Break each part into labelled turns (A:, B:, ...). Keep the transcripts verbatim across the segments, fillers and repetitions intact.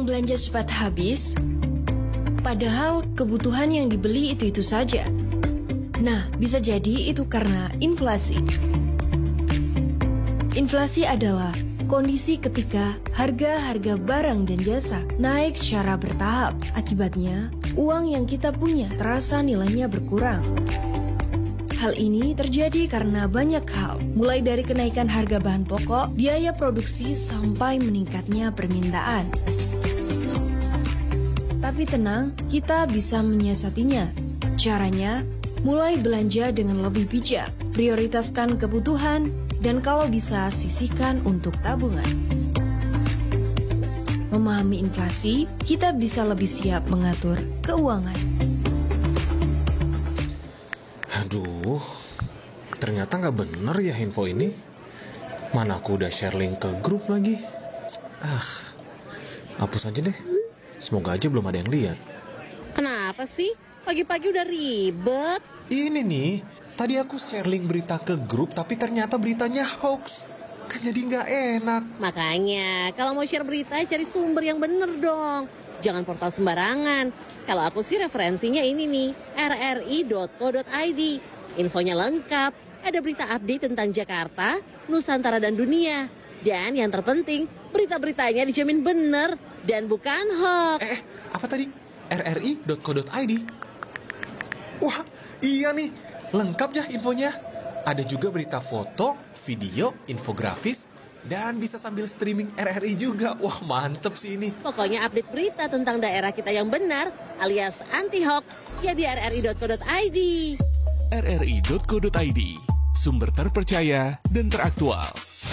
A: Uang belanja cepat habis, padahal kebutuhan yang dibeli itu-itu saja. Nah, bisa jadi itu karena inflasi. Inflasi adalah kondisi ketika harga-harga barang dan jasa naik secara bertahap. Akibatnya, uang yang kita punya terasa nilainya berkurang. Hal ini terjadi karena banyak hal, mulai dari kenaikan harga bahan pokok, biaya produksi, sampai meningkatnya permintaan. Tapi tenang, kita bisa menyiasatinya. Caranya, mulai belanja dengan lebih bijak, prioritaskan kebutuhan, dan kalau bisa sisihkan untuk tabungan. Memahami inflasi, kita bisa lebih siap mengatur keuangan.
B: Aduh, ternyata nggak bener ya info ini. Mana aku udah share link ke grup lagi. Ah, hapus aja deh. Semoga aja belum ada yang lihat.
C: Kenapa sih? Pagi-pagi udah ribet.
B: Ini nih, tadi aku share link berita ke grup, tapi ternyata beritanya hoax. Kan jadi nggak enak.
C: Makanya, kalau mau share berita, cari sumber yang bener dong. Jangan portal sembarangan. Kalau aku sih referensinya ini nih, r r i dot co dot i d. Infonya lengkap, ada berita update tentang Jakarta, Nusantara, dan dunia. Dan yang terpenting, berita-beritanya dijamin bener dan bukan hoax.
B: Eh, apa tadi? r r i dot co dot i d? Wah, iya nih, lengkap ya infonya. Ada juga berita foto, video, infografis, dan bisa sambil streaming R R I juga. Wah, mantep sih ini.
C: Pokoknya update berita tentang daerah kita yang benar, alias anti-hoax, ya di r r i dot co dot i d.
D: r r i dot co dot i d, sumber terpercaya dan teraktual.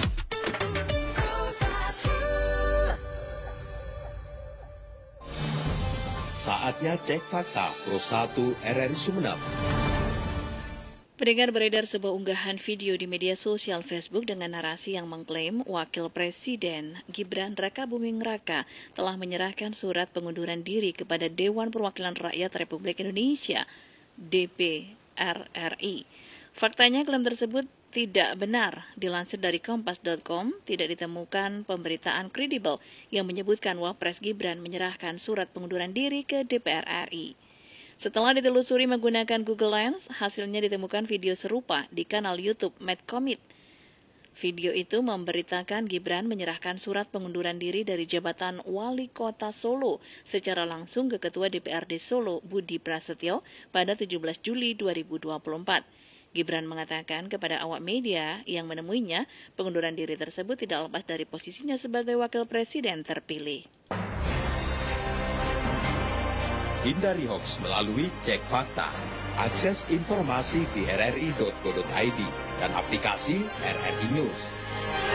E: Saatnya cek fakta Pro satu R R I Sumeneb.
F: Pendengar, beredar sebuah unggahan video di media sosial Facebook dengan narasi yang mengklaim Wakil Presiden Gibran Rakabuming Raka telah menyerahkan surat pengunduran diri kepada Dewan Perwakilan Rakyat Republik Indonesia D P R R I. Faktanya klaim tersebut tidak benar. Dilansir dari kompas dot com, tidak ditemukan pemberitaan kredibel yang menyebutkan Wapres Gibran menyerahkan surat pengunduran diri ke D P R R I. Setelah ditelusuri menggunakan Google Lens, hasilnya ditemukan video serupa di kanal YouTube Medcommit. Video itu memberitakan Gibran menyerahkan surat pengunduran diri dari jabatan Wali Kota Solo secara langsung ke Ketua D P R D Solo Budi Prasetyo pada tujuh belas Juli dua ribu dua puluh empat. Gibran mengatakan kepada awak media yang menemuinya, pengunduran diri tersebut tidak lepas dari posisinya sebagai Wakil Presiden terpilih.
E: Hindari hoax melalui cek fakta. Akses informasi di r r i dot co dot i d dan aplikasi R R I News.